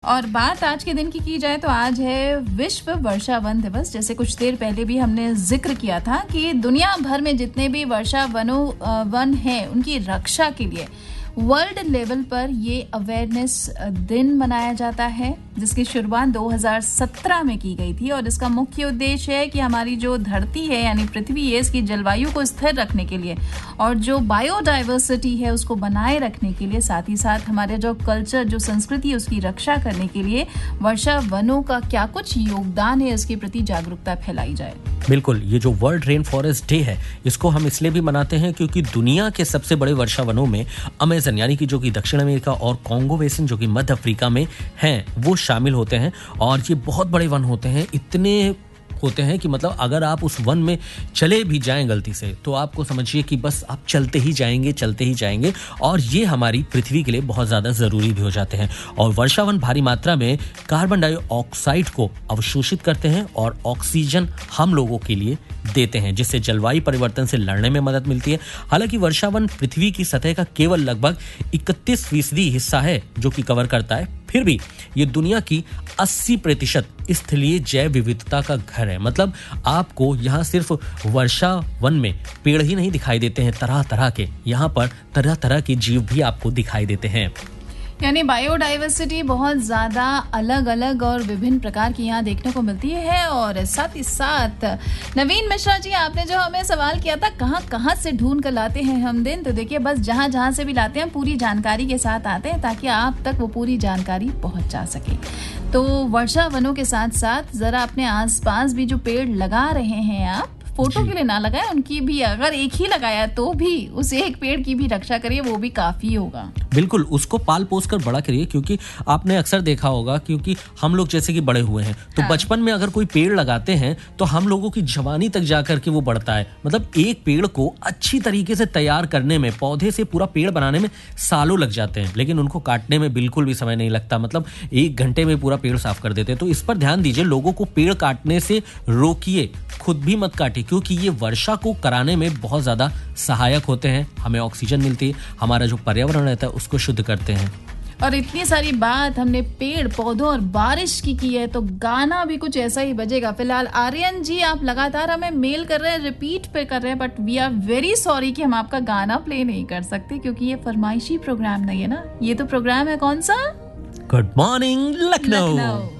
और बात आज के दिन की जाए तो आज है विश्व वर्षा वन दिवस। जैसे कुछ देर पहले भी हमने जिक्र किया था कि दुनिया भर में जितने भी वर्षा वन हैं उनकी रक्षा के लिए वर्ल्ड लेवल पर ये अवेयरनेस दिन मनाया जाता है, जिसकी शुरुआत 2017 में की गई थी। और इसका मुख्य उद्देश्य है कि हमारी जो धरती है यानी पृथ्वी है, इसकी जलवायु को स्थिर रखने के लिए और जो बायोडाइवर्सिटी है उसको बनाए रखने के लिए, साथ ही साथ हमारे जो कल्चर, जो संस्कृति है उसकी रक्षा करने के लिए वर्षा वनों का क्या कुछ योगदान है, इसके प्रति जागरूकता फैलाई जाए। बिल्कुल, ये जो वर्ल्ड रेन फॉरेस्ट डे है इसको हम इसलिए भी मनाते हैं क्योंकि दुनिया के सबसे बड़े वर्षा वनों में अमेज़न यानी कि जो कि दक्षिण अमेरिका और कॉन्गो बेसिन जो कि मध्य अफ्रीका में हैं वो शामिल होते हैं। और ये बहुत बड़े वन होते हैं, इतने होते हैं कि मतलब अगर आप उस वन में चले भी जाएं गलती से तो आपको समझिए कि बस आप चलते ही जाएंगे और ये हमारी पृथ्वी के लिए बहुत ज़्यादा ज़रूरी भी हो जाते हैं। और वर्षावन भारी मात्रा में कार्बन डाइऑक्साइड को अवशोषित करते हैं और ऑक्सीजन हम लोगों के लिए देते हैं, जिससे जलवायु परिवर्तन से लड़ने में मदद मिलती है। हालांकि वर्षावन पृथ्वी की सतह का केवल लगभग 31% हिस्सा है जो कि कवर करता है, फिर भी ये दुनिया की 80% स्थलीय जैव विविधता का घर है। मतलब आपको यहाँ सिर्फ वर्षा वन में पेड़ ही नहीं दिखाई देते हैं, तरह तरह के यहाँ पर तरह तरह के जीव भी आपको दिखाई देते हैं। यानी बायोडाइवर्सिटी बहुत ज़्यादा अलग अलग और विभिन्न प्रकार की यहाँ देखने को मिलती है। और साथ ही साथ नवीन मिश्रा जी, आपने जो हमें सवाल किया था कहाँ से ढूंढ कर लाते हैं हम दिन, तो देखिए बस जहाँ से भी लाते हैं पूरी जानकारी के साथ आते हैं ताकि आप तक वो पूरी जानकारी पहुँच जा सके। तो वर्षा वनों के साथ साथ ज़रा अपने आसपास भी जो पेड़ लगा रहे हैं आप, फोटो के लिए ना लगाए, उनकी भी अगर एक ही लगाया तो भी उस एक पेड़ की भी रक्षा करिए, वो भी काफी होगा। बिल्कुल, उसको पाल पोस कर बड़ा करिए क्योंकि आपने अक्सर देखा होगा, क्योंकि हम लोग जैसे कि बड़े हुए हैं तो बचपन में अगर कोई पेड़ लगाते हैं तो हम लोगों की जवानी तक जाकर के वो बढ़ता है। मतलब एक पेड़ को अच्छी तरीके से तैयार करने में, पौधे से पूरा पेड़ बनाने में सालों लग जाते हैं, लेकिन उनको काटने में बिल्कुल भी समय नहीं लगता। मतलब 1 घंटे में पूरा पेड़ साफ कर देते हैं। तो इस पर ध्यान दीजिए, लोगों को पेड़ काटने से रोकिए, खुद भी मत काटिए क्योंकि ये वर्षा को कराने में बहुत ज्यादा सहायक होते हैं। हमें ऑक्सीजन मिलती है, हमारा जो पर्यावरण रहता है उसको शुद्ध करते हैं। और इतनी सारी बात हमने पेड़ पौधों और बारिश की है तो गाना भी कुछ ऐसा ही बजेगा। फिलहाल आर्यन जी, आप लगातार हमें मेल कर रहे हैं, रिपीट पे कर रहे हैं, but we are very sorry कि हम आपका गाना प्ले नहीं कर सकते क्योंकि ये फरमाइशी प्रोग्राम नहीं है ना, ये तो प्रोग्राम है कौन सा, गुड मॉर्निंग लखनऊ।